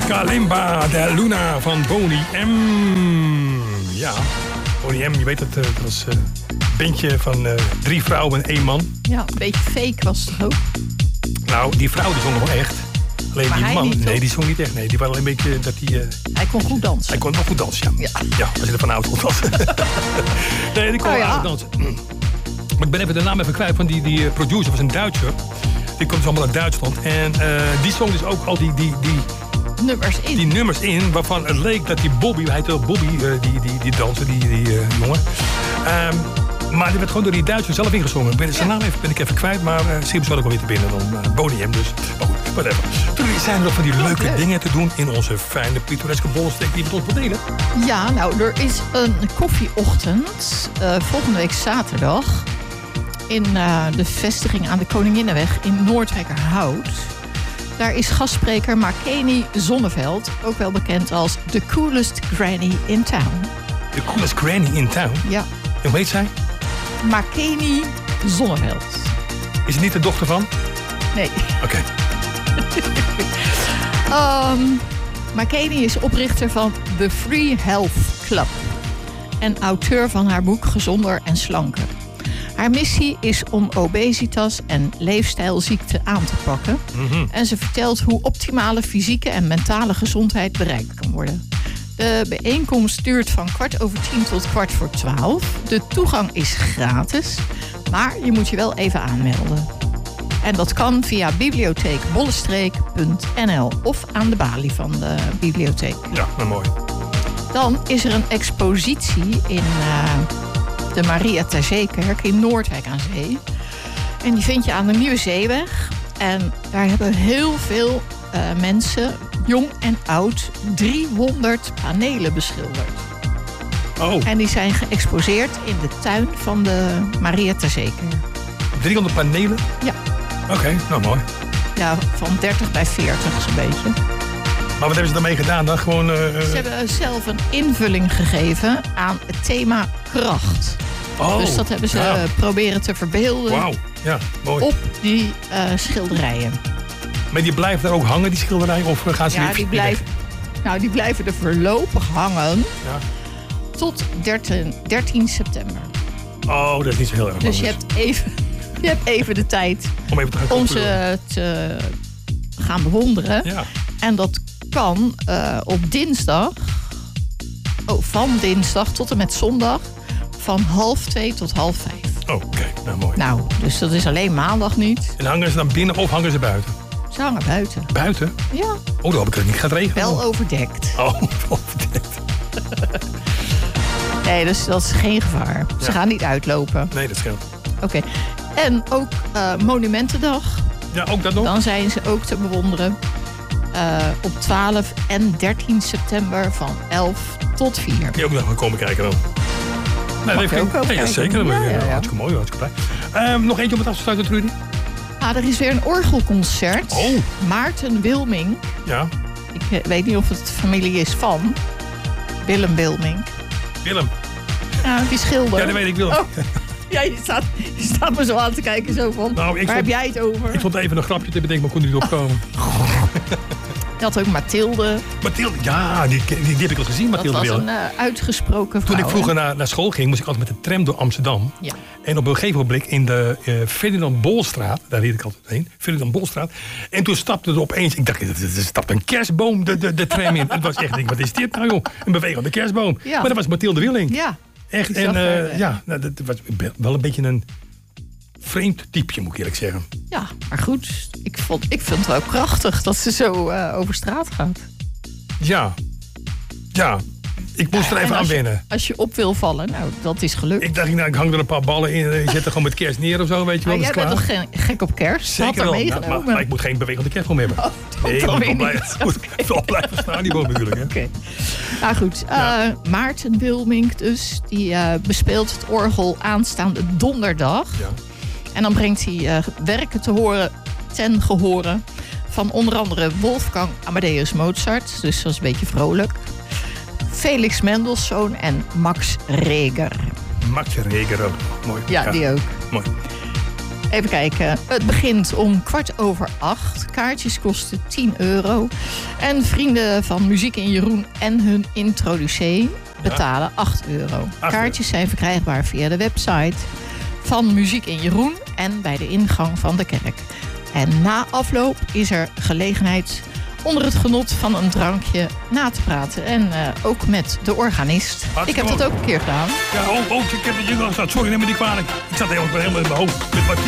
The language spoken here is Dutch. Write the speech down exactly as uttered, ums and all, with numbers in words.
Kalimba de Luna van Boney M. Ja, Boney M, je weet het, dat was een bandje van uh, drie vrouwen en één man. Ja, een beetje fake was het toch ook? Nou, die vrouw die zong nog wel echt. Alleen maar die man, niet, nee, die zong niet echt. Nee, die was alleen een beetje dat hij... Uh, hij kon goed dansen. Hij kon nog goed dansen, ja. Ja, ja als je er vanavond kon dansen. Nee, die kon oh, wel ja. aardig dansen. Maar ik ben even de naam even kwijt van die, die producer, was een Duitser. Die komt dus allemaal uit Duitsland. En uh, die zong dus ook al die, die, die, nummers in. die nummers in, waarvan het leek dat die Bobby, hij heette Bobby, uh, die, die, die danser, die, die uh, jongen. Um, maar die werd gewoon door die Duitser zelf ingezongen. Ik ben zijn ja. naam even, ben ik even kwijt, maar uh, Sims wel ook alweer te binnen dan uh, Boney M. Dus, maar goed, whatever. Toen zijn er nog van die leuke leuk. dingen te doen in onze fijne pittoreske bollenstreek die we met ons wil delen. Ja, nou, er is een koffieochtend uh, volgende week zaterdag in uh, de vestiging aan de Koninginnenweg in Noordwijkerhout. Daar is gastspreker Makeni Zonneveld, ook wel bekend als The Coolest Granny in Town. The Coolest Granny in Town? Ja. En hoe heet zij? Makeni Zonneveld. Is het niet de dochter van? Nee. Oké. Okay. um, Makeni is oprichter van The Free Health Club en auteur van haar boek Gezonder en Slanker. Haar missie is om obesitas en leefstijlziekten aan te pakken. Mm-hmm. En ze vertelt hoe optimale fysieke en mentale gezondheid bereikt kan worden. De bijeenkomst duurt van kwart over tien tot kwart voor twaalf. De toegang is gratis, maar je moet je wel even aanmelden. En dat kan via bibliotheek bollenstreek punt n l of aan de balie van de bibliotheek. Ja, nou mooi. Dan is er een expositie in Uh, de Maria ter Zeekerk in Noordwijk aan Zee. En die vind je aan de Nieuwe Zeeweg. En daar hebben heel veel uh, mensen, jong en oud, driehonderd panelen beschilderd. Oh. En die zijn geëxposeerd in de tuin van de Maria ter Zeekerk. driehonderd panelen? Ja. Oké, okay, nou mooi. Ja, van dertig bij veertig zo'n beetje. Maar wat hebben ze daarmee gedaan dan? Gewoon, uh, Ze hebben zelf een invulling gegeven aan het thema kracht. Oh, dus dat hebben ze ja. proberen te verbeelden. Wauw, ja, mooi. Op die uh, schilderijen. Maar die blijven daar ook hangen, die schilderijen? Of gaan ze ja, weer die blijven, nou, die blijven er voorlopig hangen. Ja. Tot dertien september. Oh, dat is niet zo heel erg Dus lang. je hebt, even, je hebt even de tijd om, even te gaan om ze te gaan bewonderen. Ja. En dat kan uh, op dinsdag, oh, van dinsdag tot en met zondag, van half twee tot half vijf. Oh, oké, okay. Nou mooi. Nou, dus dat is alleen maandag niet. En hangen ze dan binnen of hangen ze buiten? Ze hangen buiten. Buiten? Ja. Oh, dan hoop ik dat het niet gaat regenen. Wel overdekt. Oh, overdekt. Nee, dus dat is geen gevaar. Ze ja. gaan niet uitlopen. Nee, dat scheelt. Oké. Okay. En ook uh, Monumentendag. Ja, ook dat nog? Dan zijn ze ook te bewonderen. Uh, op twaalf en dertien september van elf tot vier. Kun je ook nog gaan komen kijken dan? Nee, Mag dat ook ook ja, ja, zeker. Ja, ja, ja. Hartstikke mooi, hartstikke blij. Um, nog eentje om het af te sluiten, Trudy? Ah, er is weer een orgelconcert. Oh. Maarten Wilming. Ja. Ik uh, weet niet of het familie is van Willem Wilming. Willem? Ja, die schilder. Ja, dat weet ik, Willem. Oh. Ja, je staat, je staat me zo aan te kijken, zo van, nou, waar vond, heb jij het over? Ik vond even een grapje te bedenken, maar kon er niet opkomen. Je had ook Mathilde. Mathilde, ja, die, die, die heb ik al gezien, Mathilde Willem. Dat was een uh, uitgesproken vrouw. Toen ik vroeger naar, naar school ging, moest ik altijd met de tram door Amsterdam. Ja. En op een gegeven moment in de uh, Ferdinand Bolstraat, daar reed ik altijd heen, Ferdinand Bolstraat. En toen stapte er opeens, ik dacht, er stapt een kerstboom de, de, de tram in. Het was echt, wat is dit nou joh? Een bewegende kerstboom. Ja. Maar dat was Mathilde Willing. Ja. Echt, en uh, ja, nou, dat was wel een beetje een vreemd typeje, moet ik eerlijk zeggen. Ja, maar goed, ik, vond, ik vind het wel krachtig dat ze zo uh, over straat gaat. Ja, ja. Ik moest ja, er even aan wennen. Als, als je op wil vallen, nou, dat is gelukt. Ik dacht, nou, ik hang er een paar ballen in en je zet er gewoon met kerst neer of zo, weet je wel. Maar jij bent toch geen, gek op kerst? Zeker wel, nou, maar, maar ik moet geen bewegende kerstboom hebben. Oh, nee, ik moet wel okay. blijven, blijven staan, die boom natuurlijk. Oké. Okay. Nou goed, uh, ja. Maarten Wilming dus, die uh, bespeelt het orgel aanstaande donderdag. Ja. En dan brengt hij uh, werken te horen, ten gehore van onder andere Wolfgang Amadeus Mozart. Dus dat is een beetje vrolijk. Felix Mendelssohn en Max Reger. Max Reger ook. Mooi. Ja, ja, die ook. Mooi. Even kijken. Het begint om kwart over acht. Kaartjes kosten tien euro. En vrienden van Muziek in Jeroen en hun introducee betalen acht euro. Kaartjes zijn verkrijgbaar via de website van Muziek in Jeroen en bij de ingang van de kerk. En na afloop is er gelegenheid onder het genot van een drankje na te praten. En uh, ook met de organist. Hartstikke ik heb dat ook een keer gedaan. Ja, oh, oh ik heb de jingle gehad. Sorry, neem me niet kwalijk. Ik zat helemaal, helemaal in mijn hoofd. Met